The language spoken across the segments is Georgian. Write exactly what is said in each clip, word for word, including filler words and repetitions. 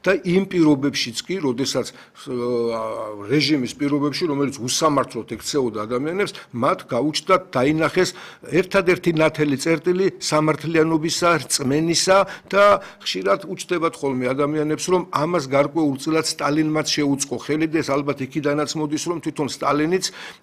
და იმ პირობებშიც კი, როდესაც რეჟიმის პირობებში, რომელიც უსამართლოდ ექცეოდა ადამიანებს, მათ გაუჩნდათ დაინახეს ერთადერთი ნათელი წერტილი სამართლიანობისა, რწმენისა და ხშირად უჩნდებათ ხოლმე ადამიანებს, რომ ამას გარკვეულწილად სტალინმაც შეუწყო ხელი და ეს ალბათ იქიდანაც მოდის, რომ თვითონ სტალინიც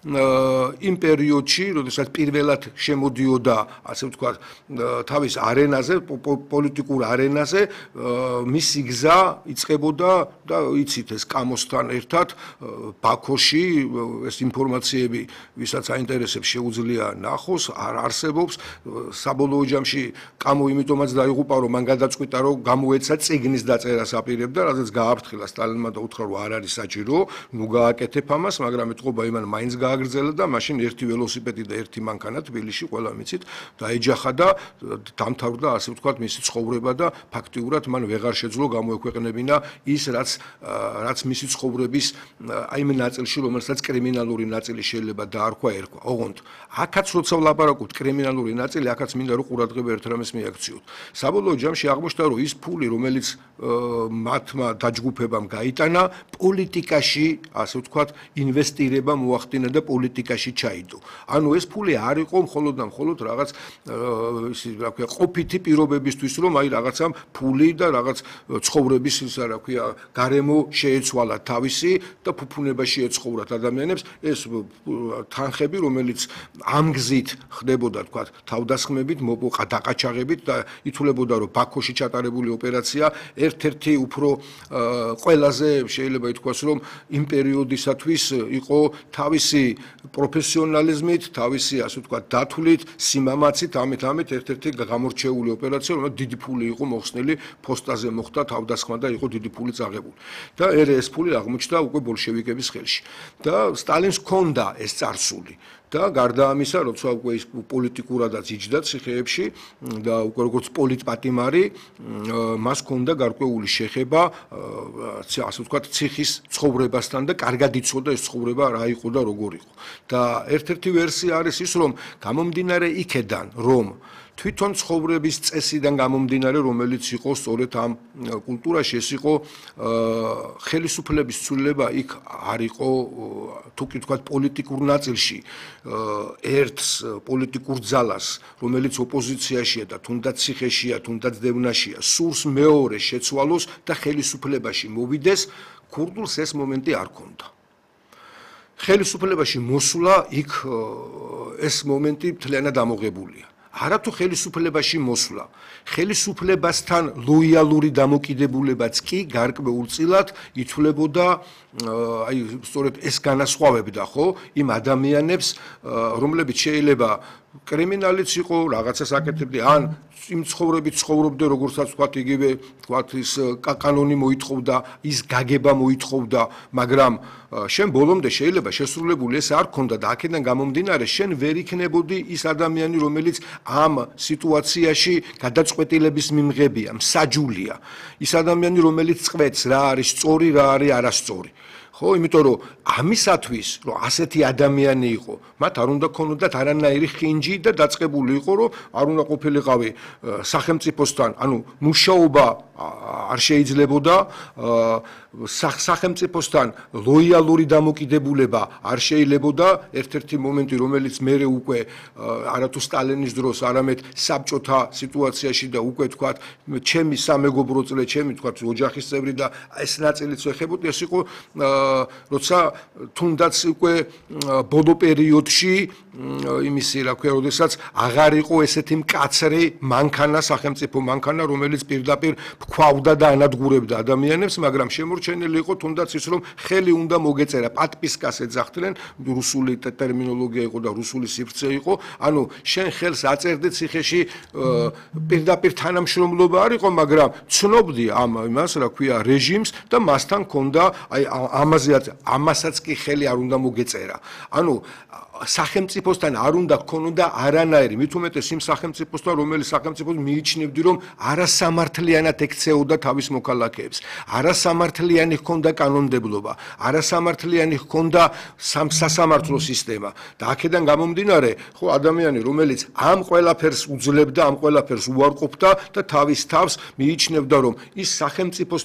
იმ პერიოდში, როდესაც პირველად შემოდიოდა, ასე ვთქვათ, თავის არენაზე, პოლიტიკურ არენაზე, მისი გზა იწყებოდა და იცით ეს კამოსთან ერთად ბაქოში ეს ინფორმაციები, ვისაც აინტერესებს, შეუძლია ნახოს, არ არსებობს. საბოლოო ჯამში კამო იმიტომაც დაიღუპა, რომ მან გადაწყვიტა, რომ გამოეცა წიგნის დაწერას აპირებდა, რადგან გააფრთხილა სტალინმა და უთხრა, რომ არ არის საჭირო, ნუ გააკეთებ ამას, მაგრამ ეთყობა იმან მაინც გააგრძელა და მაშინ ერთი ველოსიპედი და ერთი მანქანა თბილისში ყველა მიცით დაეჯახა და დამთავრდა, ასე ვთქვათ, მისი ცხოვრება და ფაქტიურად მან ვეღარ შეძლო გამოექვეყნებინა ის, რაც რაც მისი ცხოვრების აი იმ ნაწილში, რომელსაც კრიმინალური ნაწილი შეიძლება დაარქვა ერქვა. ოღონდ აქაც როცა ვლაპარაკობთ კრიმინალური ნაწილი, აქაც მინდა რომ ყურადღება ერთ რამეს მიაქციოთ. საბოლოო ჯამში აღმოჩნდა, რომ ის ფული, რომელიც მათმა დაჯგუფებამ გაიტანა, პოლიტიკაში, ასე ვთქვათ, ინვესტირება მოახდინა და პოლიტიკაში ჩაიდო. ანუ ეს ფული არ იყო მხოლოდ და მხოლოდ რაღაც ისი რა ქვია, ყოფითი პირობებისთვის, რომ აი რაღაცა ფული და რაღაც ცხოვრების ისა რა ქვია, გარემო შეეცვალა თავისი და ფუფუნებაში ეცხოვრათ ადამიანებს. ეს თანხები, რომელიც ამ გზით ხდებოდა, თქვათ, თავდასხმებით, დაყაჩაღებით და ითვლებოდა, რომ ბაქოში ჩატარებული ოპერაცია ერთ-ერთი უფრო ყველაზე შეიძლება ითქვას, რომ იმ პერიოდისათვის იყო თავისი პროფესიონალიზმით, თავისი, ასე ვთქვათ, დათვლით, სიმამაცით, ამით ამით ერთ-ერთი გამორჩეული ოპერაცია, რომელიც დიდი ფული იყო მოხსნილი, ფოსტაზე მოხდა თავდასხმა და იყო დიდი ფული წაღებული. და ერე ეს ფული აღმოჩნდა უკვე ბოლშევიკების ხელში. და სტალინს ჰქონდა ეს წარსული. და გარდა ამისა, როცა უკვე ის პოლიტიკურადაც იჯდა ციხეებში და უკვე როგორც პოლიტპატიმარი, მას ჰქონდა გარკვეული შეხება, ასე ვთქვათ, ციხის ცხოვრებასთან და კარგად იცოდა ეს ცხოვრება რა იყო და როგორ იყო. და ერთ-ერთი ვერსია არის ის, რომ გამომდინარე იქედან, რომ თვითონ ცხოვრების წესიდან გამომდინარე, რომელიც იყო სწორედ ამ კულტურაში, ეს იყო ხელისუფლების ცვლილება იქ არ იყო, თუ კი თქვათ, პოლიტიკურ ნაწილში ერთს პოლიტიკურ ძალას, რომელიც ოპოზიციაშია და თუნდაც ციხეშია, თუნდაც დევნაშია, სურს მეორე შეცვალოს და ხელისუფლებაში მოვიდეს, ქურდულს ეს მომენტი არ ჰქონდა. ხელისუფლებაში მოსვლა იქ ეს მომენტი მთლიანად ამოღებულია. არათუ ხელისუფლებაში მოსვლა, ხელისუფლებასთან ლოიალური დამოკიდებულებაც კი გარკვეულწილად ითვლებოდა, აი სწორედ ეს განასხვავებდა ხო იმ ადამიანებს, რომლებიც შეიძლება კრიმინალიც იყო, რაღაცას აკეთებდა, ან იმ ცხოვრებით ცხოვრობდნენ, როგორცაც ვთქვათ, იგივე ვთქვათ, ის კანონი მოითხოვდა, ის გაგება მოითხოვდა, მაგრამ შენ ბოლომდე შეიძლება შესრულებული ეს არ ქონდა და აქედან გამომდინარე, შენ ვერ იქნებოდი ის ადამიანი, რომელიც ამ სიტუაციაში გადაწყვეტილების მიმღებია, მსაჯულია. ის ადამიანი, რომელიც წყვეტს რა არის სწორი, რა არის არასწორი. ხო, იმიტომ რომ ამისათვის, რომ ასეთი ადამიანი იყო, მათ არ უნდა ქონოდათ არანაირი ხინჯი და დაწყებული იყო, რომ არ უნდა ყოფილიყავი სახელმწიფოსთან, ანუ მუშაობა არ შეიძლებოდა, სახელმწიფოსთან ლოიალური დამოკიდებულება არ შეიძლებოდა, ერთ-ერთი მომენტი, რომელიც მერე უკვე არათუ სტალინის დროს, არამედ საბჭოთა სიტუაციაში და უკვე თქვათ, ჩემი სამეგობრო წრე, ჩემი თქვათ, ოჯახის წევრი და ეს ნაწილიც ვეხებოდი, ეს იყო როცა თუნდაც უკვე ბოლო პერიოდში იმისი რა ქვია, როდესაც აღარ იყო ესეთი მკაცრი მანქანა, სახელმწიფო მანქანა, რომელიც პირდაპირ ფქვავდა და ანადგურებდა ადამიანებს, მაგრამ შემორჩენილი იყო თუნდაც ის, რომ ხელი უნდა მოგეწერა, პატპისკას ეძახდნენ, რუსული ტერმინოლოგია იყო და რუსული სივრცე იყო, ანუ შენ ხელს აწერდე ციხეში, პირდაპირ თანამშრომლობა არ იყო, მაგრამ ცნობდი ამ იმას, რა ქვია, რეჟიმს და მასთან ჰქონდა აი ამასაც კი ხელი არ უნდა მოგეწერა. ანუ სახელმწიფოსთან არ უნდა ქონოდა არანაირი, მით უმეტეს იმ სახელმწიფოსთან, რომელიც სახელმწიფოს მიიჩნევდი, რომ არასამართლიანად ექცეოდა თავის მოქალაქეებს, არასამართლიანი ჰქონდა კანონმდებლობა, არასამართლიანი ჰქონდა სასამართლო სისტემა და აქედან გამომდინარე, ხო, ადამიანი, რომელიც ამ ყველაფერს უძლებდა, ამ ყველაფერს უარყოფდა და თავის თავს მიიჩნევდა, რომ ის სახელმწიფოს